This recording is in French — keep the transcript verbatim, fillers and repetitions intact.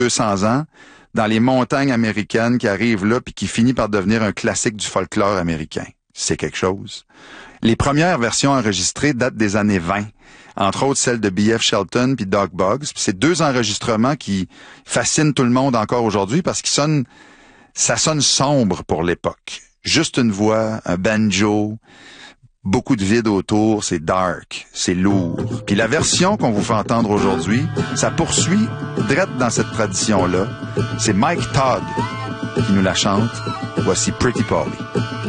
deux cents ans dans les montagnes américaines qui arrivent là puis qui finit par devenir un classique du folklore américain. C'est quelque chose. Les premières versions enregistrées datent des années vingt, entre autres celles de B F Shelton puis Doug Buggs. Puis c'est deux enregistrements qui fascinent tout le monde encore aujourd'hui parce qu'ils sonnent, ça sonne sombre pour l'époque. Juste une voix, un banjo, beaucoup de vide autour, c'est dark, c'est lourd. Puis la version qu'on vous fait entendre aujourd'hui, ça poursuit direct dans cette tradition-là. C'est Mike Todd qui nous la chante. Voici Pretty Polly.